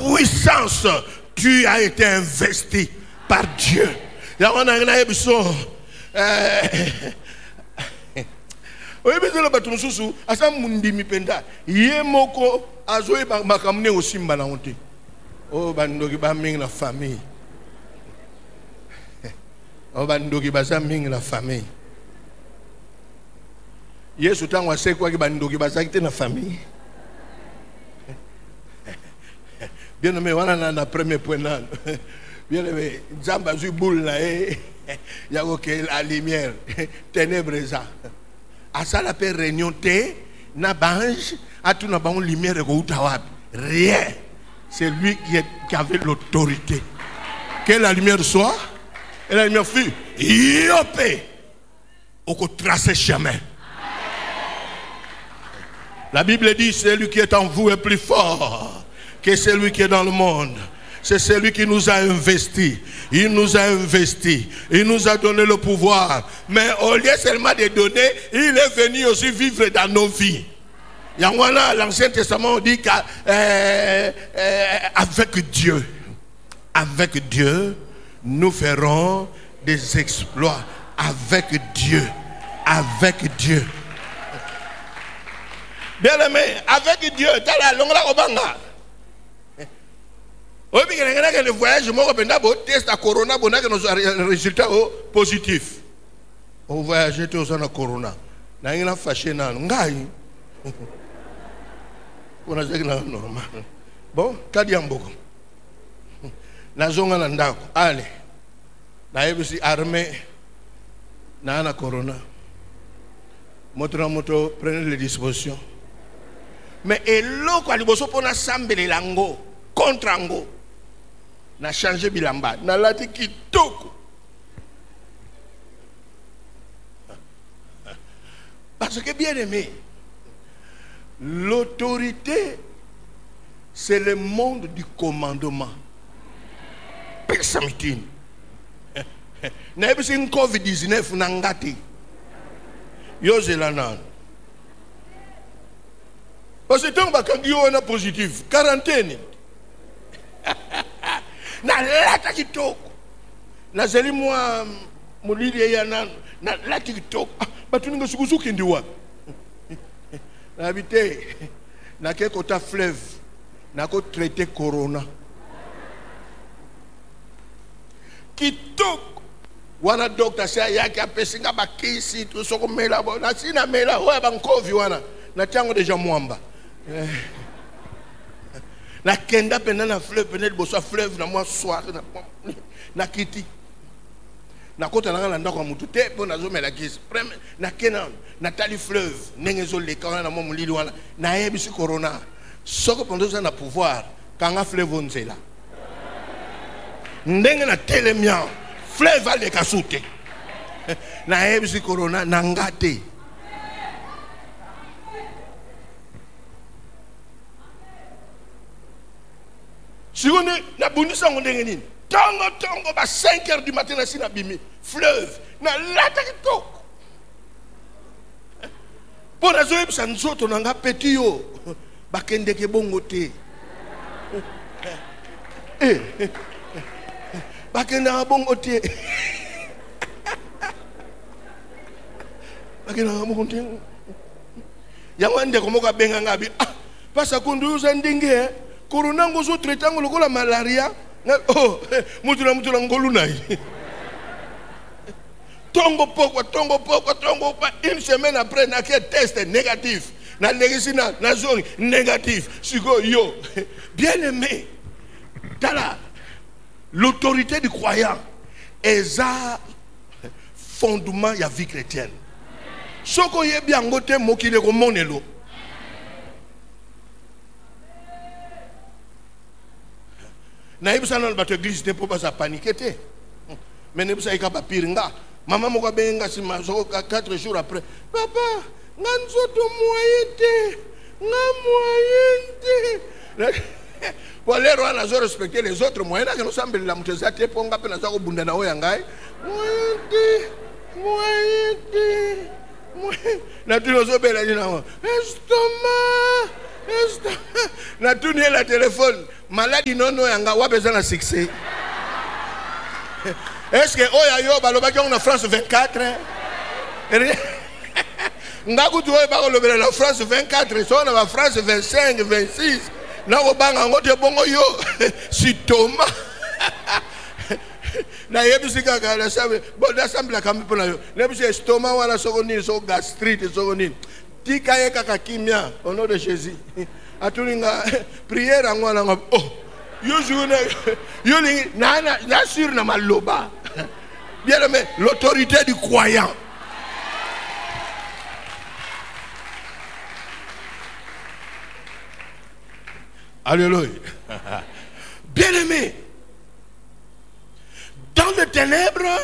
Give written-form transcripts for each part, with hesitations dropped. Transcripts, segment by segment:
puissance, tu as été investi par Dieu. Oui, mais c'est le bâton sous à ça mundi penda. Yemoko azoe makamne aussi mbanaonte. Oh bandoki ba ming la famille. Oh bandoki ba sa ming la famille. Yesu tangwa se kwa ki bandoki ba sa kite na famille. Bien aimé, voilà na premier point là. Bien aimé, Zamba zu boule là et y a OK la lumière, ténèbres ça. À ça la paix réunion té na bange à tout na bon lumière ko utawab. Rien. C'est lui qui avait l'autorité. Que la lumière soit et la lumière fut yopé au ko tracer chemin. La Bible dit celui qui est en vous est plus fort que celui qui est dans le monde. C'est celui qui nous a investis. Il nous a investis. Il nous a donné le pouvoir. Mais au lieu seulement de donner, il est venu aussi vivre dans nos vies. L'Ancien Testament dit qu'avec Dieu, nous ferons des exploits. Avec Dieu. Bien aimé, avec Dieu, t'as la longue la obanga. Oui, mais le voyage, moi, je test à Corona, on a nos résultats positifs. On voyage tous en Corona. On a fâché dans le on a dit normal. Bon, Kadiambo. Na zonga na ndako. Allez. Na yebisi armée na Corona. Moto, prenez les dispositions. Mais et l'eau, quand il faut na sambele lango contre ango. Na changé bilamba. Na lati kitoko. Parce que bien aimé, l'autorité, c'est le monde du commandement. Persamitin. Na yebisi COVID-19 nangati. Yo zelanan. Parce que tant que on a positif, quarantaine. Na lata kitoko. Na zeli moi mulili yana na lata kitoko. Batuninga sukuzuki ndiwa. Na habité na ke kota fleuve na ko traiter corona. Kitoko wana docteur sa yaki apesinga bakisi to soko mela bona sina mela oya bankovi wana na chango deja mwamba. Na kenda pena na fleuve pena boso fleuve na moi soir na kiti na kota na ndako mutu te bona zo mela kisi na kena na tali fleuve nengezo le kana na mo mulili wana na yebisi corona soko pondo za na pouvoir kanga fleuve nzela ndenge na telemia fleuve ale kasute na yebisi corona na ngate. Si on est na bonisa ngondenge nini tongo ba 5h du matin na sina bimi fleuve na lata kitoko pona zo yebisa nzoto na nga petit yo bakende ke bongo te bakende na bongo te bakende na bongo te yango ande ko moka benga ngabi pasa kundu za ndenge corona ngozo tretango lokola malaria mutula ngolu nai tongo poko une semaine après na ke test négatif na négatif na zone négatif siko yo bien aimé tala l'autorité du croyant est un fondement ya vie chrétienne soko yebi angote mokile ko monelo. Na yebisa na bato église te po ba sa paniquer. Mais ne bisa ikaba piringa. Maman moko benga si mazoko 4 jours après. Papa, nganzoto moyete. Nga moyente. Pour les rois na zo respecter les autres moyens que nous semble la muteza te ponga pe na zo bunda na oya ngai. Moyete. Na tu zo bela dina. Estomac. Na tourné la téléphone. Maladie non yanga wa besoin de succès. Est-ce que oya balobaki on a France 24? Ngaku tu oya balobela la France 24, so na la France 25, 26. Na ko banga ngote bongo yo. Si Thomas. Na yebisi kaka la sabe. Bon d'assemble kambi pona yo. Nebisi estomac wala sokoni so gastrite sokoni. Tika ye kaka kimia au nom de Jésus. Atulinga prière ngwana ngap. Oh. Yo na sur na maloba. Bien aimé, l'autorité du croyant. Alléluia. Bien aimé, dans les ténèbres,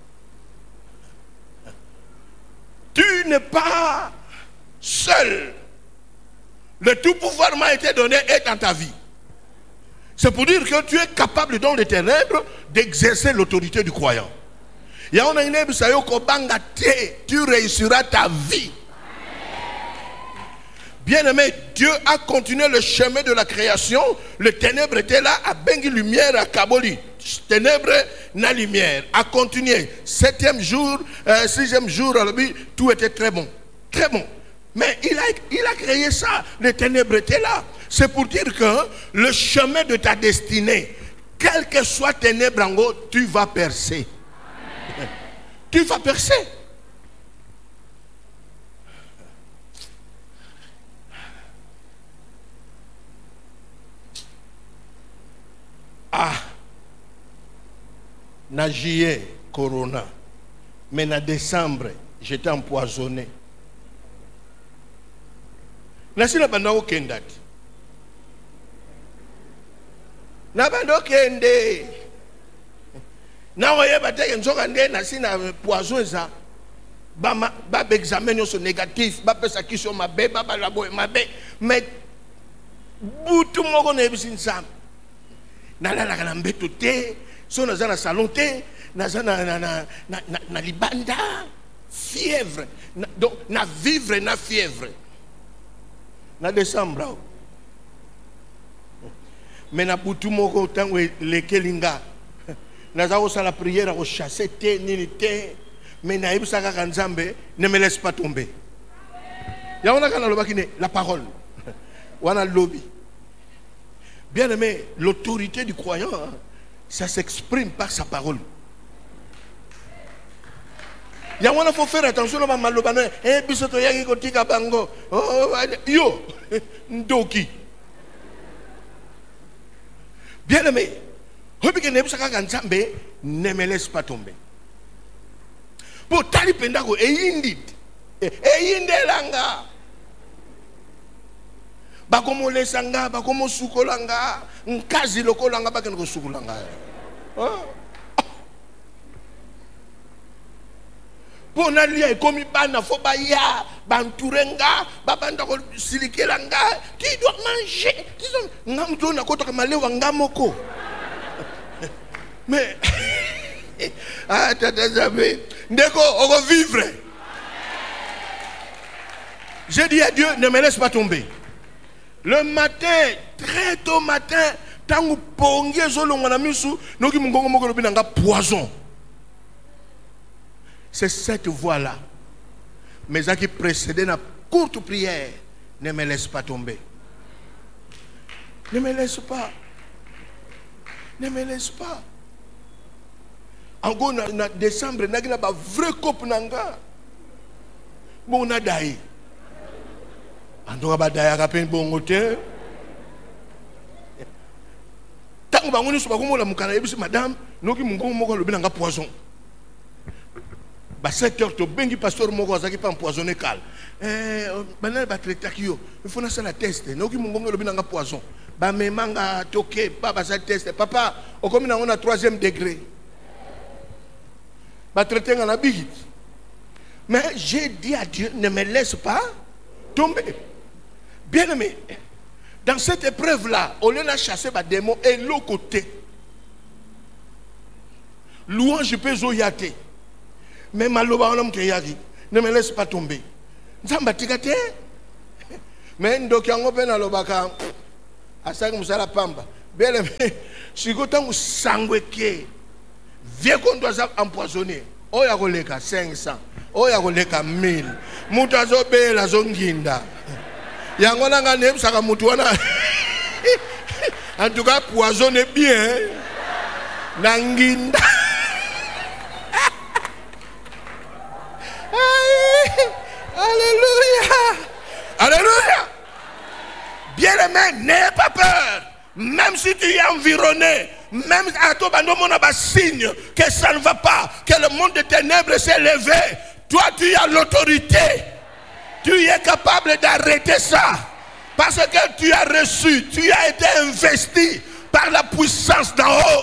tu n'es pas seul. Le tout pouvoir m'a été donné et dans ta vie. C'est pour dire que tu es capable dans les ténèbres d'exercer l'autorité du croyant. Tu réussiras ta vie. Bien-aimé, Dieu a continué le chemin de la création. Le ténèbre était là, à Bengi lumière, à Kaboli. Ténèbres, na lumière. A continué. 7e jour, 6e jour, tout était très bon. Très bon. Mais il a créé ça. Les ténèbres étaient là. C'est pour dire que le chemin de ta destinée, quel que soit ténèbres en haut, tu vas percer. Tu vas percer. Ah, na juillet, corona. Mais na décembre, j'étais empoisonné. Nasi na banda okenda. Na banda okende. Na oye bateke nzoka nde nasi na poison za. Ba examen yo négatif, ba pesa kiso mabe, ba labo mabe. Mais butu moko na ebisi nsam. Na la na mbeto te, so na za na salon te, na za na libanda, fièvre. Donc na vivre na fièvre. Na décembre. Mais na butu moko tango lekelinga. Na za ko sala prière ko chasser te nini te. Mais na ibisa ka nzambe ne me laisse pas tomber. Ya on a kana lobaki ne la parole. Wana lobby. Bien aimé, l'autorité du croyant, ça s'exprime par sa parole. Il y a un faut faire attention à malobano. Eh, bisoto yaki kotika bango. Oh, yo, ndoki. Bien aimé, hobike nebusaka kanzambe ne me laisse pas tomber. Pour tali pendako eyindit. Eyindelanga. Bakomo lesanga, bakomo sukolanga, nkazi lokolanga bakeno sukolanga. Pour nalia komi bana fo ba ya, banturenga, babanda ko silikelanga, qui doit manger. Disons ngamto na kota kamalewa ngamoko. Mais ah tata jamais ndeko on va vivre. Je dis à Dieu, ne me laisse pas tomber. Le matin, très tôt matin, tangu pongie zolo ngana misu, noki mungongo moko lobi nanga poison. C'est cette voie-là. Mais ça qui précédait la courte prière, ne me laisse pas tomber. Ne me laisse pas. Ne me laisse pas. En gros, en décembre, il y a un vrai couple. Bon, on a d'ailleurs. En tout cas, il y a un bon hôtel. Tant que vous avez dit, madame, nous avons un poison. 7 heures, tu pasteur moko azaki pas empoisonné cal. Banal ba traiter kio. Il faut na la test. Noki mungongo lobi nanga poison. Ba memanga toke pas ba sa test. Papa, o comme on a 3e degré. Ba traiter ngana bigi. Mais j'ai dit à Dieu, ne me laisse pas tomber. Bien aimé, dans cette épreuve-là, on l'a chassé par démon et l'autre côté. Louange peut zoyate. Mais maloba on ne me laisse pas tomber. Nzamba tikate. Mais ndoki yango pe na lobaka asaki musala pamba. Bele si kotango sangwe ke vie kondo aza empoisonné. Oya koleka 500. Oya koleka 1000. Mutu azobela zonginda. Yango nanga nebsaka mutu wana. En tout cas poisonné bien. Nanginda. Alléluia. Alléluia. Bien-aimé, n'aie pas peur. Même si tu es environné, même à ton on a un signe que ça ne va pas, que le monde des ténèbres s'est levé, toi tu as l'autorité. Tu es capable d'arrêter ça. Parce que tu as reçu, tu as été investi par la puissance d'en haut.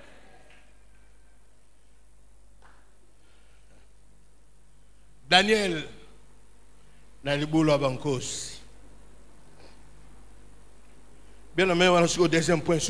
Daniel, dans le boulot à Bankos. Bien, on va au deuxième point.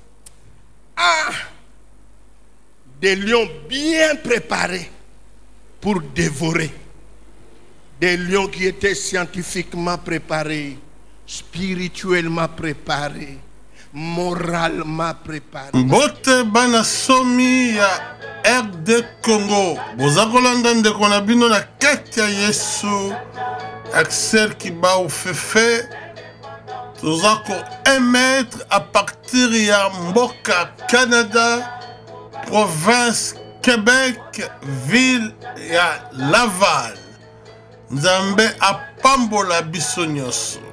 Des lions bien préparés pour dévorer. Des lions qui étaient scientifiquement préparés, spirituellement préparés, moralement préparés. Bote bana somi ya RD Congo. Bozakolanda ndeko na bino na kati ya Yesu. Axel Kiba Fefe. Tozako émettre à partir ya Mboka Canada, province Québec, ville ya Laval. Nzambe apambola biso nyonso.